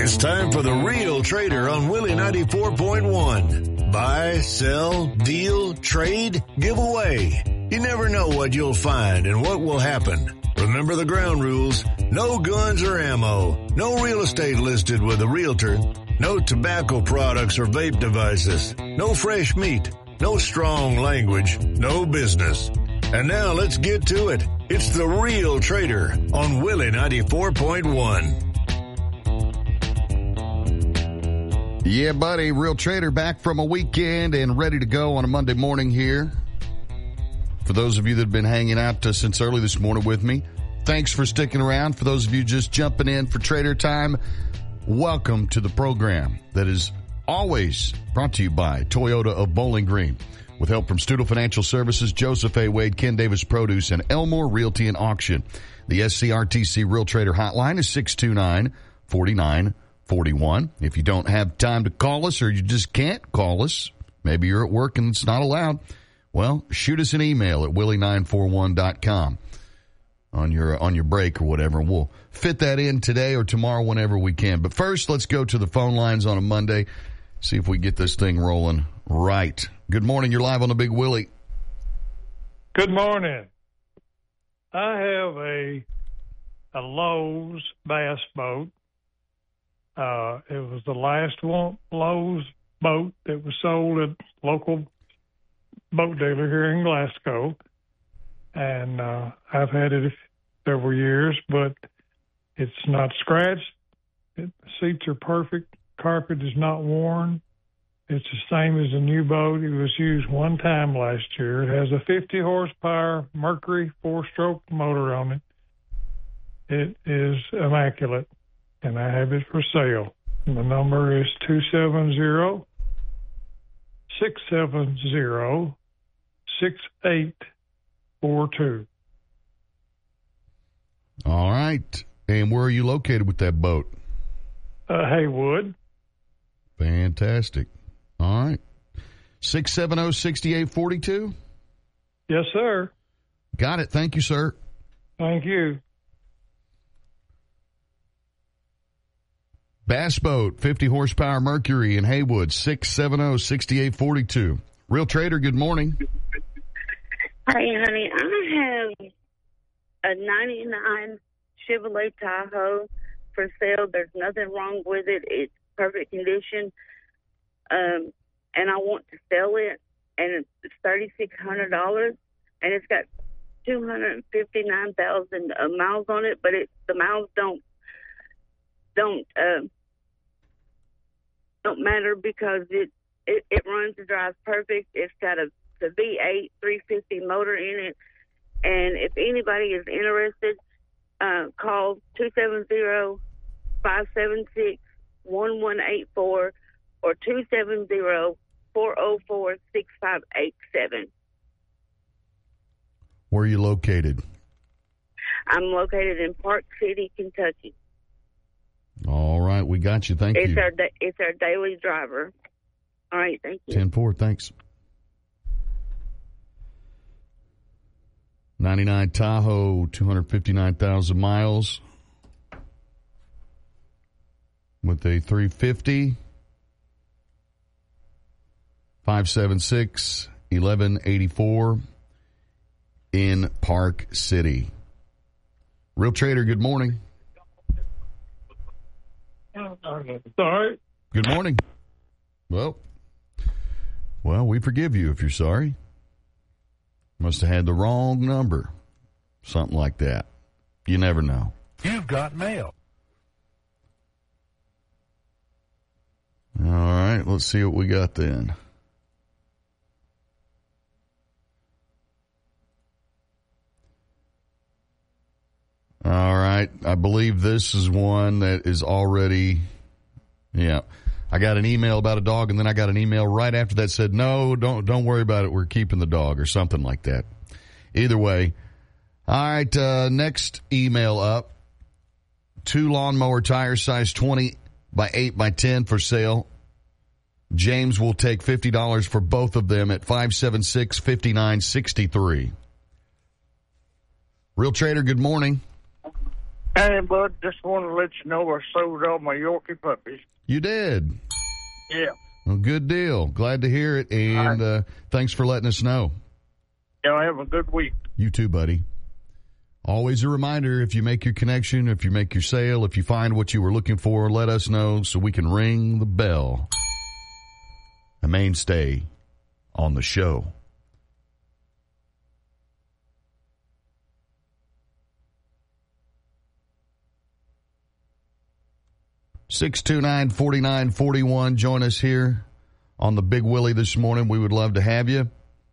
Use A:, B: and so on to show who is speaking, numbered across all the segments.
A: It's time for the Real Trader on Willie 94.1. Buy, sell, deal, trade, give away. You never know what you'll find and what will happen. Remember the ground rules. No guns or ammo. No real estate listed with a realtor. No tobacco products or vape devices. No fresh meat. No strong language. No business. And now let's get to it. It's the Real Trader on Willie 94.1.
B: Yeah, buddy, Real Trader back from a weekend and ready to go on a Monday morning here. For those of you that have been hanging out since early this morning with me, thanks for sticking around. For those of you just jumping in for Trader Time, welcome to the program that is always brought to you by Toyota of Bowling Green. With help from Studel Financial Services, Joseph A. Wade, Ken Davis Produce, and Elmore Realty and Auction. The SCRTC Real Trader hotline is 629-4941. If you don't have time to call us or you just can't call us, maybe you're at work and it's not allowed, well, shoot us an email at willie941.com on your break or whatever, and we'll fit that in today or tomorrow whenever we can. But first, let's go to the phone lines on a Monday, see if we get this thing rolling right. Good morning. You're live on the Big Willie.
C: Good morning. I have a Lowe's bass boat. It was the last Lowe's boat that was sold at local boat dealer here in Glasgow. And I've had it several years, but it's not scratched. The seats are perfect. Carpet is not worn. It's the same as a new boat. It was used one time last year. It has a 50 horsepower Mercury 4-stroke motor on it. It is immaculate, and I have it for sale. And the number is 270-670-6842.
B: All right. And where are you located with that boat?
C: Haywood.
B: Fantastic. All right. 670-6842?
C: Yes, sir.
B: Got it. Thank you, sir.
C: Thank you.
B: Bass Boat, 50 horsepower Mercury in Haywood, 670-6842. Real Trader, good morning.
D: Hi, honey. I have a 99 Chevrolet Tahoe for sale. There's nothing wrong with it. It's perfect condition. And I want to sell it, and it's $3,600, and it's got 259,000 miles on it, but the miles don't matter because it runs and drives perfect. It's got a V8 350 motor in it, and if anybody is interested, call 270-576-1184 or 270-404-6587.
B: Where are you located?
D: I'm located in Park City, Kentucky.
B: All right, we got you. Thank you.
D: It's our daily driver. All right, thank you.
B: 10-4, thanks. 99 Tahoe, 259,000 miles with a 350, 576-1184 in Park City. Real Trader, good morning.
C: Sorry.
B: Good morning. Well, we forgive you if you're sorry. Must have had the wrong number. Something like that. You never know.
E: You've got mail.
B: All right, let's see what we got then. All right, I believe this is one that is already, yeah. I got an email about a dog, and then I got an email right after that said, no, don't worry about it. We're keeping the dog or something like that. Either way. All right, next email up. 2 lawnmower tires, size 20 by 8 by 10 for sale. James will take $50 for both of them at $576-5963. Real Trader, good morning.
E: Hey, bud, just wanted to let you know I sold all my Yorkie puppies.
B: You did?
E: Yeah.
B: Well, good deal. Glad to hear it, and thanks for letting us know.
E: Y'all have a good week.
B: You too, buddy. Always a reminder, if you make your connection, if you make your sale, if you find what you were looking for, let us know so we can ring the bell. A mainstay on the show. (629-4941). Join us here on the Big Willie this morning. We would love to have you.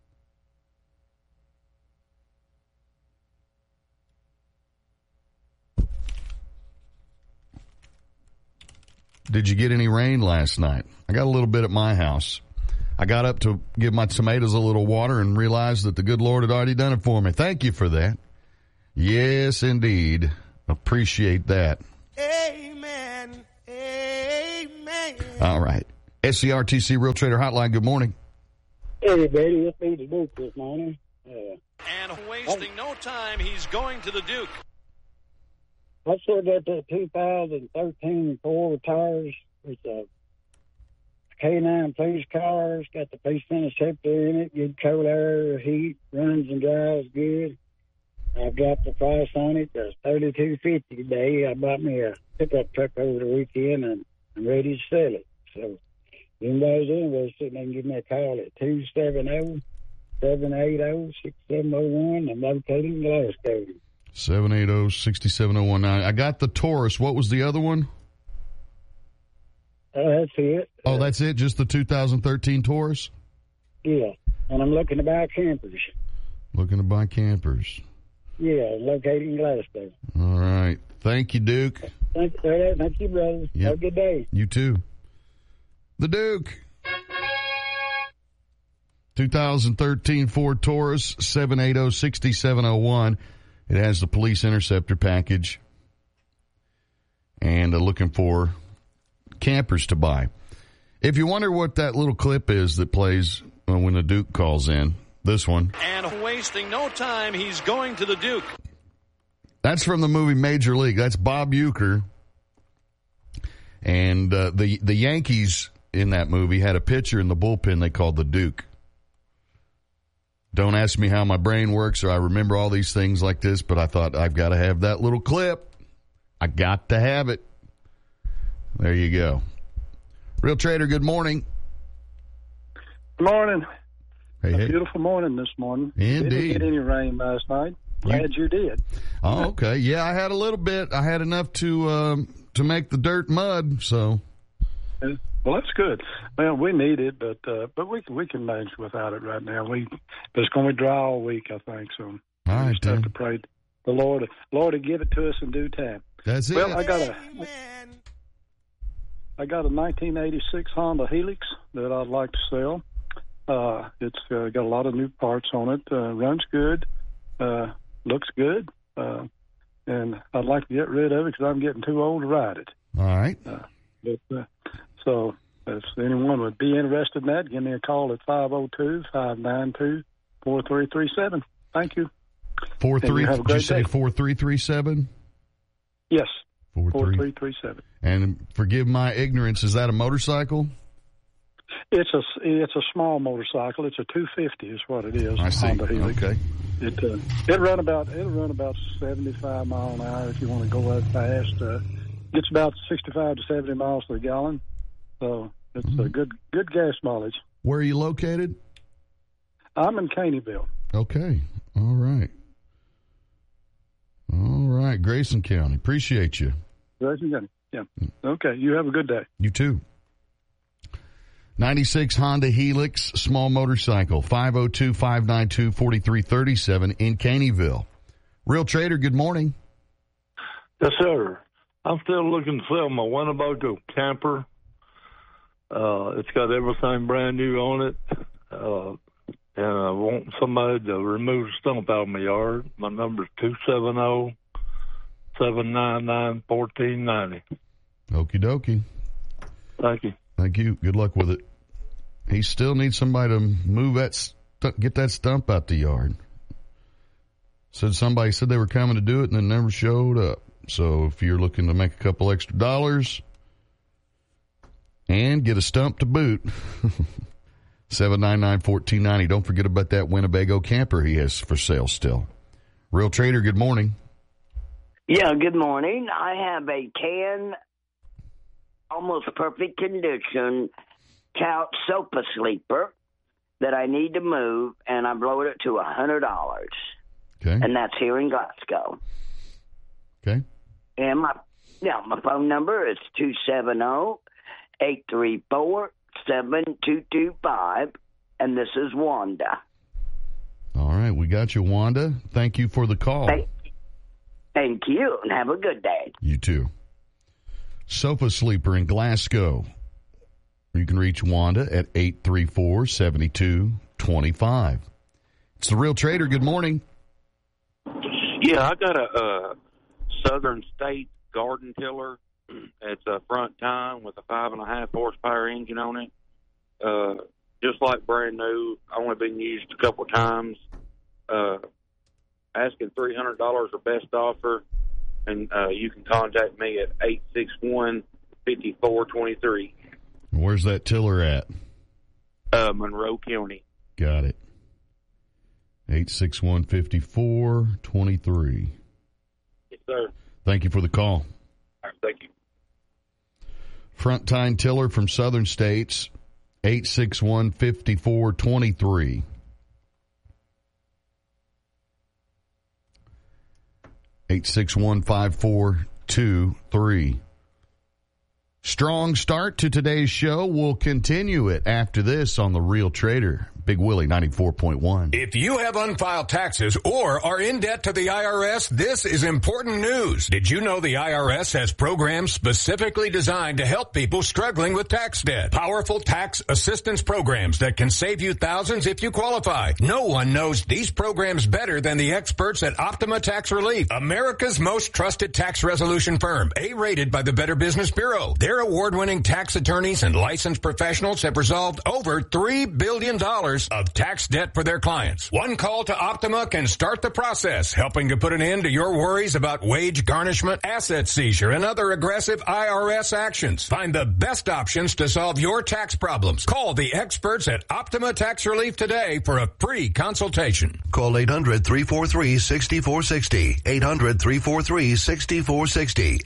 B: Did you get any rain last night? I got a little bit at my house. I got up to give my tomatoes a little water and realized that the good Lord had already done it for me. Thank you for that. Yes, indeed. Appreciate that.
F: Amen. Amen.
B: All right. SCRTC Real Trader Hotline, good morning.
G: Hey, buddy, it's me, the Duke, this morning.
H: And wasting no time, he's going to the Duke.
G: I still got that 2013 Ford tires. It's a K9 police car. It's got the police interceptor in it. Good cold air, heat, runs and drives good. I've got the price on it. It's $32.50 today. I bought me a pickup truck over the weekend, and I'm ready to sell it. So, anybody's interested, they can give me a call at 270-780-6701. I'm located in Glasgow.
B: 780-67019. I got the Taurus. What was the other one?
G: That's it.
B: Oh, that's it? Just the 2013 Taurus?
G: Yeah. And I'm looking to buy campers.
B: Looking to buy campers.
G: Yeah, located in Glasgow.
B: All right. Thank you, Duke.
G: Thank you, brother.
B: Yep.
G: Have a good day.
B: You too. The Duke. 2013 Ford Taurus, 780-6701. It has the police interceptor package, and looking for campers to buy. If you wonder what that little clip is that plays when the Duke calls in, this one.
H: And wasting no time, he's going to the Duke.
B: That's from the movie Major League. That's Bob Uecker. And the Yankees in that movie had a pitcher in the bullpen they called the Duke. Don't ask me how my brain works or I remember all these things like this, but I thought I've got to have that little clip. I got to have it. There you go. Real Trader, good morning.
E: Good morning.
B: Hey.
E: Beautiful morning this morning.
B: Indeed.
E: Didn't get any rain last night. Glad you did.
B: Oh, okay. Yeah, I had a little bit. I had enough to make the dirt mud, so.
E: Well, that's good. Well, we need it, but we can manage without it right now. But it's going to be dry all week, I think. So
B: all right,
E: we just have to pray the Lord to give it to us in due time.
B: That's it.
E: Well, I got a 1986 Honda Helix that I'd like to sell. It's got a lot of new parts on it. Runs good, looks good, and I'd like to get rid of it because I'm getting too old to ride it.
B: All right.
E: So if anyone would be interested in that, give me a call at 502-592-4337. Thank you.
B: 43. Did you say 4337?
E: Yes.
B: 4337. And forgive my ignorance, is that a motorcycle?
E: It's a small motorcycle. It's a 250 is what it is.
B: I see.
E: Honda Helix.
B: Okay.
E: It'll run about 75 miles an hour if you want to go that fast. Gets about 65 to 70 miles per gallon. So it's a good gas mileage.
B: Where are you located?
E: I'm in Caneyville.
B: Okay. All right. Grayson County. Appreciate you.
E: Grayson County. Yeah. Okay. You have a good day.
B: You too. 96 Honda Helix, small motorcycle, 502-592-4337 in Caneyville. Real Trader, good morning.
I: Yes, sir. I'm still looking to sell my Winnebago camper. It's got everything brand new on it. And I want somebody to remove the stump out of my yard. My number is 270-799-1490.
B: Okie dokie.
I: Thank you.
B: Thank you. Good luck with it. He still needs somebody to move get that stump out the yard. Somebody said they were coming to do it and then never showed up. So if you're looking to make a couple extra dollars and get a stump to boot, 799-1490. Don't forget about that Winnebago camper he has for sale still. Real Trader, good morning.
J: Yeah, good morning. I have a tan, almost perfect condition couch sofa sleeper that I need to move, and I've lowered it to $100.
B: Okay.
J: And that's here in Glasgow.
B: Okay.
J: And my phone number is 270-834-7225, and this is Wanda.
B: All right, we got you, Wanda. Thank you for the call.
J: Thank you, and have a good day.
B: You too. Sofa Sleeper in Glasgow. You can reach Wanda at 834-7225. It's the Real Trader. Good morning.
K: Yeah, I got a Southern State garden tiller. It's a front tine with a 5.5 horsepower engine on it. Just like brand new. Only been used a couple times. Asking $300 or best offer, and you can contact me at 861-5423.
B: Where's that tiller at?
K: Monroe County.
B: Got it. 861-5423.
K: Yes, sir.
B: Thank you for the call.
K: All right, thank you.
B: Front tine tiller from Southern States, 861-5423. 861-5423. Strong start to today's show. We'll continue it after this on The Real Trader. Big Willie 94.1.
L: If you have unfiled taxes or are in debt to the IRS, this is important news. Did you know the IRS has programs specifically designed to help people struggling with tax debt? Powerful tax assistance programs that can save you thousands if you qualify. No one knows these programs better than the experts at Optima Tax Relief, America's most trusted tax resolution firm, A-rated by the Better Business Bureau. Their award-winning tax attorneys and licensed professionals have resolved over $3 billion of tax debt for their clients. One call to Optima can start the process, helping to put an end to your worries about wage garnishment, asset seizure, and other aggressive IRS actions. Find the best options to solve your tax problems. Call the experts at Optima Tax Relief today for a free consultation.
M: Call 800-343-6460. 800-343-6460.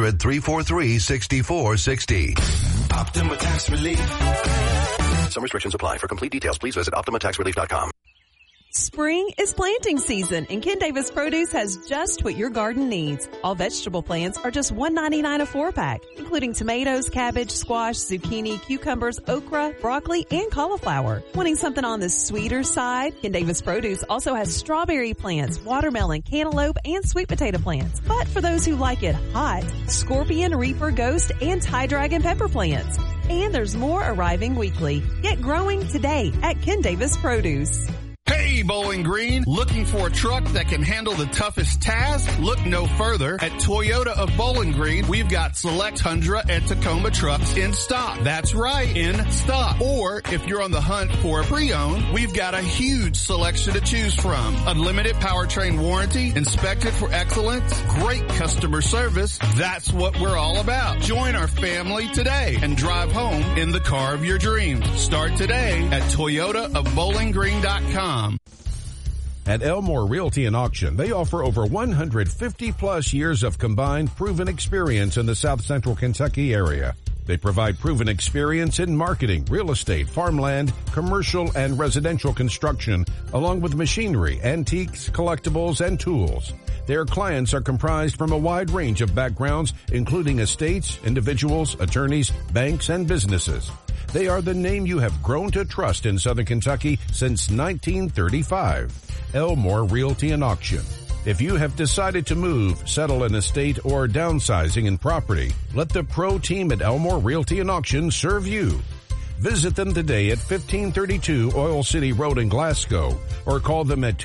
M: 800-343-6460.
N: Optima Tax Relief.
M: Some restrictions apply. For complete details, please visit OptimaTaxRelief.com.
O: Spring is planting season, and Ken Davis Produce has just what your garden needs. All vegetable plants are just $1.99 a 4-pack, including tomatoes, cabbage, squash, zucchini, cucumbers, okra, broccoli, and cauliflower. Wanting something on the sweeter side? Ken Davis Produce also has strawberry plants, watermelon, cantaloupe, and sweet potato plants. But for those who like it hot, scorpion, reaper, ghost, and Thai dragon pepper plants. And there's more arriving weekly. Get growing today at Ken Davis Produce.
P: Hey, Bowling Green, looking for a truck that can handle the toughest task? Look no further. At Toyota of Bowling Green, we've got select Tundra and Tacoma trucks in stock. That's right, in stock. Or if you're on the hunt for a pre-owned, we've got a huge selection to choose from. Unlimited powertrain warranty, inspected for excellence, great customer service. That's what we're all about. Join our family today and drive home in the car of your dreams. Start today at ToyotaofBowlingGreen.com.
Q: At Elmore Realty and Auction, they offer over 150 plus years of combined proven experience in the South Central Kentucky area. They provide proven experience in marketing, real estate, farmland, commercial, and residential construction, along with machinery, antiques, collectibles, and tools. Their clients are comprised from a wide range of backgrounds, including estates, individuals, attorneys, banks, and businesses. They are the name you have grown to trust in Southern Kentucky since 1935. Elmore Realty and Auction. If you have decided to move, settle an estate, or downsizing in property, let the pro team at Elmore Realty and Auction serve you. Visit them today at 1532 Oil City Road in Glasgow, or call them at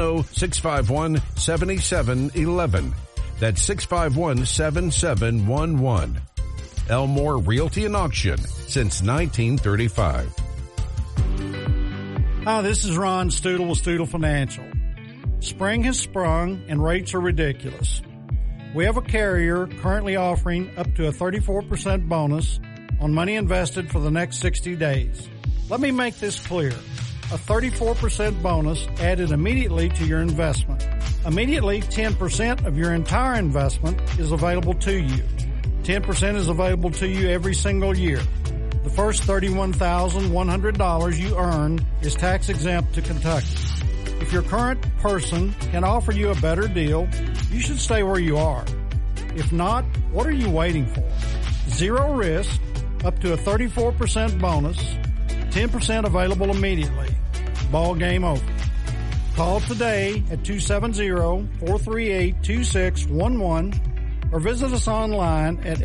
Q: 270-651-7711. That's 651-7711. Elmore Realty and Auction since 1935.
R: Hi, this is Ron Stoodle with Stoodle Financial. Spring has sprung and rates are ridiculous.
N: We have a carrier currently offering up to a 34% bonus on money invested for the next 60 days. Let me make this clear. A 34% bonus added immediately to your investment. Immediately, 10% of your entire investment is available to you. 10% is available to you every single year. The first $31,100 you earn is tax exempt to Kentucky. If your current person can offer you a better deal, you should stay where you are. If not, what are you waiting for? Zero risk, up to a 34% bonus, 10% available immediately. Ball game over. Call today at 270-438-2611 or visit us online at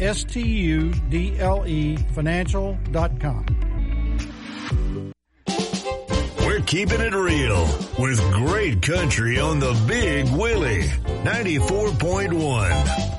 N: studlefinancial.com.
A: We're keeping it real with great country on the Big Willie 94.1.